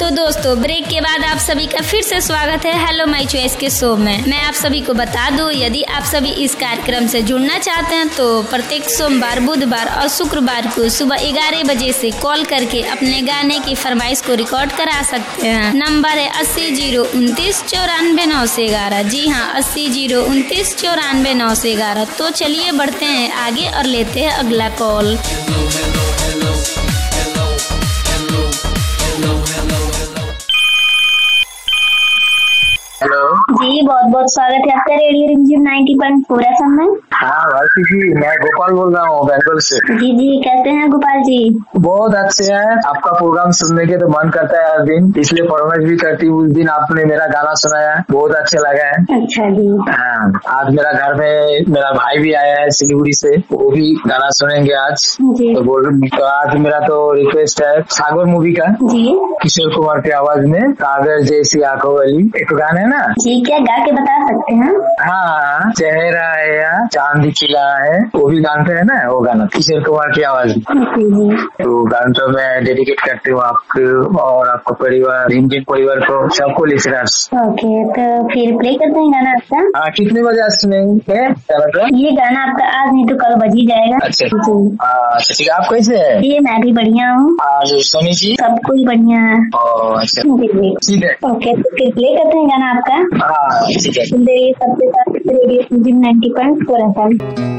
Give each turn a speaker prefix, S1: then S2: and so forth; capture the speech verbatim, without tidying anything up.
S1: तो दोस्तों ब्रेक के बाद आप सभी का फिर से स्वागत है हेलो माय चॉइस के शो में। मैं आप सभी को बता दूं, यदि आप सभी इस कार्यक्रम से जुड़ना चाहते हैं तो प्रत्येक सोमवार, बुधवार और शुक्रवार को सुबह ग्यारह बजे से कॉल करके अपने गाने की फरमाइश को रिकॉर्ड करा सकते हैं। नंबर है अस्सी जीरो उनतीस चौरानवे नौ से ग्यारह। जी हाँ, अस्सी जीरो उनतीस चौरानवे नौ से ग्यारह। तो चलिए बढ़ते हैं आगे और लेते हैं अगला कॉल।
S2: हेलो
S3: जी, बहुत बहुत स्वागत है आपका रेडियो रिमझिम ninety point four F M में।
S2: हाँ भारती जी, मैं गोपाल बोल रहा हूँ बेंगल से।
S3: जी जी, कैसे हैं गोपाल जी?
S2: बहुत अच्छे हैं। आपका प्रोग्राम सुनने के तो मन करता है हर दिन, इसलिए फरमाइश भी करती हूँ। उस दिन आपने मेरा गाना सुनाया, बहुत अच्छा लगा है।
S3: अच्छा जी।
S2: हाँ, आज मेरा घर में मेरा भाई भी आया है सिलीगुड़ी से, वो भी गाना सुनेंगे आज
S3: जी।
S2: तो बोल तो आज मेरा तो रिक्वेस्ट है सागर मूवी का,
S3: जी
S2: किशोर कुमार की आवाज में कागर जैसी आंखों वाली एक गाना है ना
S3: जी, क्या गा के बता सकते हैं?
S2: हाँ, चेहरा है या चांद खिला है, वो भी गाते हैं ना, वो गाना किशोर कुमार की आवाज में।
S3: जी जी।
S2: तो गाना तो मैं डेडिकेट करती हूँ आपको और आपको परिवार, रिमझिम परिवार को, सबको लिसनर्स।
S3: ओके, तो फिर प्ले करते हैं गाना आपका।
S2: हाँ, कितने बजे आज सुनेंगे?
S3: ये गाना आपका आज नहीं तो कल बज ही जाएगा।
S2: अच्छा
S3: जी।
S2: अच्छा ठीक है, आप कैसे है?
S3: ये मैं भी बढ़िया हूँ।
S2: आज सोनी जी
S3: सब कुछ बढ़िया है।
S2: अच्छा
S3: जी जी,
S2: ठीक है।
S3: ओके, तो फिर प्ले करते हैं गाना आपका।
S2: हाँ ठीक है।
S3: सुनते रहिए सबके साथ रेडियो रिमझिम ninety point four F M.